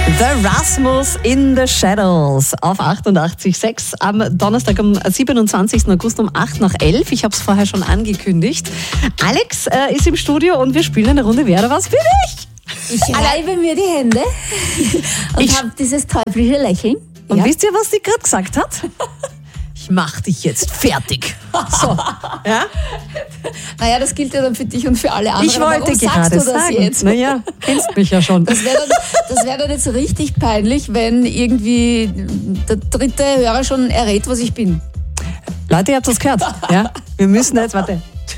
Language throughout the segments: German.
The Rasmus in the Shadows auf 88.6 am Donnerstag am 27. August um 8 nach 11. Ich habe es vorher schon angekündigt. Alex ist im Studio und wir spielen eine Runde Wer oder was bin ich? Ich reibe mir die Hände und habe dieses teuflische Lächeln. Und wisst ihr, was sie gerade gesagt hat? Ich mach dich jetzt fertig. So, ja? Naja, das gilt ja dann für dich und für alle anderen. Ich wollte Warum gerade sagst du das sagen. jetzt? Naja, kennst mich ja schon. Das wär dann jetzt richtig peinlich, wenn irgendwie der dritte Hörer schon errät, was ich bin. Leute, ihr habt das gehört. Ja? Wir müssen jetzt, warte.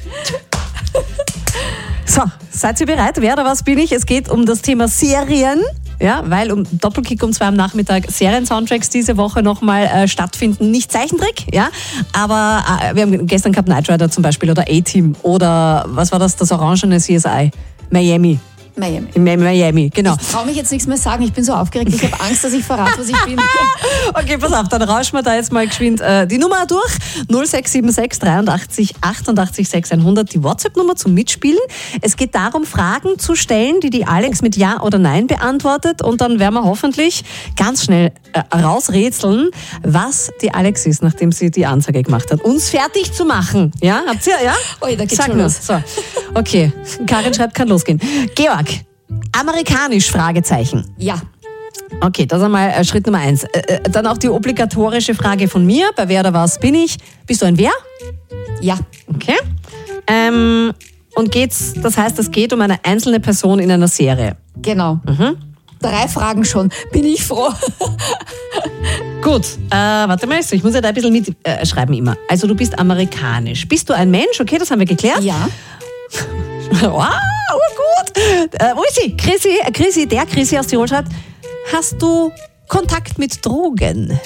So, seid ihr bereit? Wer oder was bin ich? Es geht um das Thema Serien. Ja, weil um Doppelkick um 2 am Nachmittag Serien-Soundtracks diese Woche nochmal stattfinden. Nicht Zeichentrick, ja, aber wir haben gestern gehabt Knight Rider zum Beispiel oder A-Team oder was war das orangene CSI? Miami, genau. Ich traue mich jetzt nichts mehr sagen, ich bin so aufgeregt, ich habe Angst, dass ich verrate, was ich bin. Okay, pass auf, dann rauschen wir da jetzt mal geschwind die Nummer durch. 0676 83 88 600, die WhatsApp-Nummer zum Mitspielen. Es geht darum, Fragen zu stellen, die Alex mit Ja oder Nein beantwortet und dann werden wir hoffentlich ganz schnell rausrätseln, was die Alex ist, nachdem sie die Ansage gemacht hat. Uns fertig zu machen. Ja, habt ihr, ja? Oh, da geht's Sag schon nur. los. So. Okay, Karin schreibt, kann losgehen. Georg, amerikanisch, Fragezeichen. Ja. Okay, das ist einmal Schritt Nummer 1. Dann auch die obligatorische Frage von mir. Bei Wer oder was bin ich? Bist du ein Wer? Ja. Okay. Und das heißt, es geht um eine einzelne Person in einer Serie. Genau. 3 Fragen schon. Bin ich froh. Gut, warte mal, ich muss ja da ein bisschen mitschreiben immer. Also du bist amerikanisch. Bist du ein Mensch? Okay, das haben wir geklärt. Ja. Wow, gut. Wo ist sie? Chrissy aus Tirol schreibt, hast du Kontakt mit Drogen?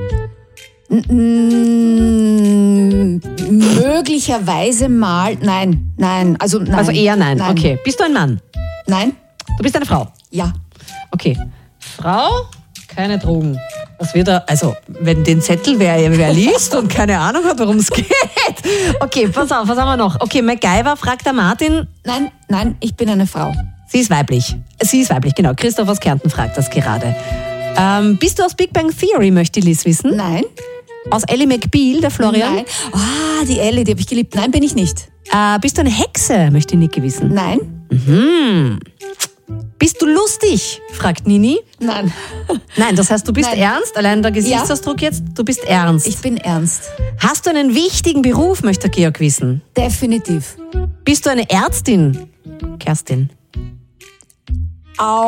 Möglicherweise mal. Nein. Also nein. Also eher nein. Okay. Bist du ein Mann? Nein. Du bist eine Frau? Ja. Okay. Frau, keine Drogen. Was wird da, also, wenn den Zettel wer liest und keine Ahnung hat, worum es geht. Okay, pass auf, was haben wir noch? Okay, MacGyver fragt der Martin. Nein, ich bin eine Frau. Sie ist weiblich, genau. Christoph aus Kärnten fragt das gerade. Bist du aus Big Bang Theory, möchte Liz wissen? Nein. Aus Ellie McBeal, der Florian? Nein. Die Ellie, die habe ich geliebt. Nein, bin ich nicht. Bist du eine Hexe, möchte Niki wissen? Nein. Bist du lustig, fragt Nini. Nein. Nein, das heißt, du bist ernst? Allein der Gesichtsausdruck jetzt, du bist ernst. Ich bin ernst. Hast du einen wichtigen Beruf, möchte Georg wissen? Definitiv. Bist du eine Ärztin? Kerstin. Auch.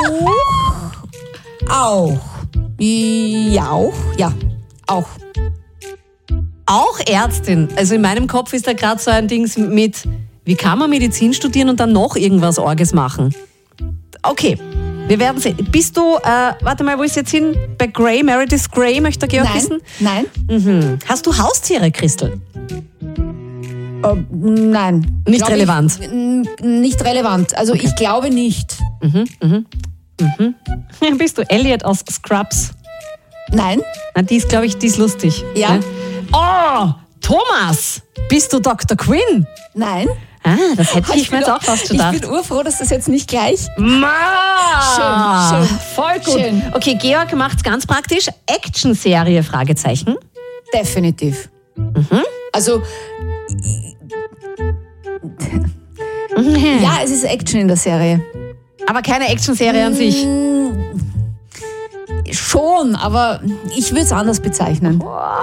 Ja, auch. Ja, auch. Auch Ärztin. Also in meinem Kopf ist da gerade so ein Ding mit, wie kann man Medizin studieren und dann noch irgendwas Orges machen? Okay, wir werden sehen. Bist du, warte mal, wo ist jetzt hin? Bei Grey, Meredith Grey, möchte Georg wissen? Nein. Hast du Haustiere, Christel? Nein. Nicht relevant? Nicht relevant. Also ich glaube nicht. Bist du Elliot aus Scrubs? Nein. Na, die ist, glaube ich, die ist lustig. Ja. Ne? Oh, Thomas, bist du Dr. Quinn? Nein. Das hätte ich mir jetzt auch fast gedacht. Ich bin urfroh, dass das jetzt nicht gleich... Schön. Voll gut. Schön. Okay, Georg macht's ganz praktisch. Action-Serie, Fragezeichen. Definitiv. Also... Ja, es ist Action in der Serie. Aber keine Action-Serie an sich. Schon, aber ich würde es anders bezeichnen.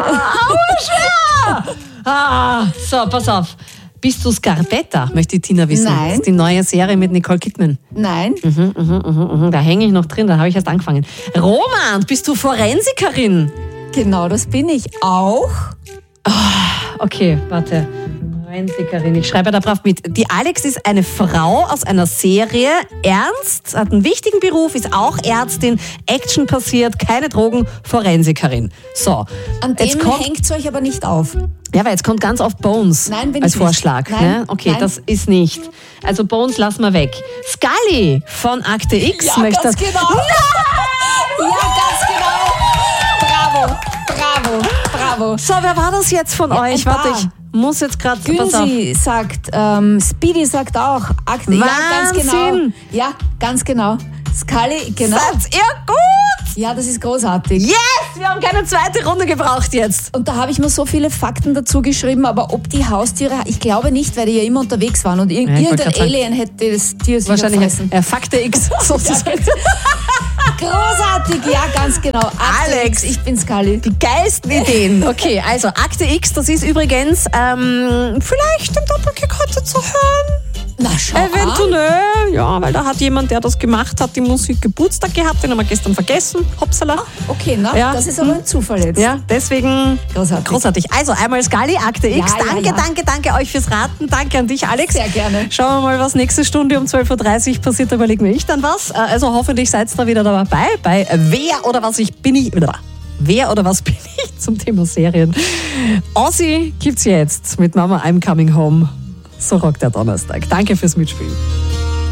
So, pass auf. Bist du Scarpetta, möchte Tina wissen. Nein. Das ist die neue Serie mit Nicole Kidman. Nein. Da hänge ich noch drin, da habe ich erst angefangen. Roman, bist du Forensikerin? Genau, das bin ich auch. Okay, warte. Forensikerin, ich schreibe da brav mit. Die Alex ist eine Frau aus einer Serie, ernst, hat einen wichtigen Beruf, ist auch Ärztin, Action passiert, keine Drogen, Forensikerin. So. An dem hängt es euch aber nicht auf. Ja, aber jetzt kommt ganz oft Bones als Vorschlag. Nicht. Nein, ne? Okay, nein. Das ist nicht. Also Bones lassen wir weg. Scully von Akte X Ja, möchte ganz das. genau. Ja, ganz genau. Bravo. So, wer war das jetzt von euch? Warte, ich muss jetzt gerade. Günsi sagt, Speedy sagt auch Akte. Ja, ganz genau. Wahnsinn. Ja, ganz genau. Scully, genau. Seid ihr gut? Ja, das ist großartig. Yes! Wir haben keine zweite Runde gebraucht jetzt. Und da habe ich mir so viele Fakten dazu geschrieben, aber ob die Haustiere, ich glaube nicht, weil die ja immer unterwegs waren und ich wollte irgendein grad sagen, Alien hätte das Tier sicher Wahrscheinlich fressen. Fakte X sozusagen. Großartig, ja, ganz genau. Akte Alex. X, ich bin Scully. Die geilsten Ideen. Okay, also Akte X, das ist übrigens vielleicht im Doppelkick heute zu hören. Na, schau Eventuell, ja, weil da hat jemand, der das gemacht hat, die Musik Geburtstag gehabt, den haben wir gestern vergessen. Hopsala. Okay, na, Ja. das ist aber ein Zufall jetzt. Ja, deswegen großartig. Also einmal Scully, Akte X. Ja, Danke euch fürs Raten. Danke an dich, Alex. Sehr gerne. Schauen wir mal, was nächste Stunde um 12.30 Uhr passiert. Da überlegen wir dann was. Also hoffentlich seid ihr da wieder dabei bei Wer oder was bin ich zum Thema Serien. Ossi gibt's jetzt mit Mama I'm Coming Home. So rockt der Donnerstag. Danke fürs Mitspielen.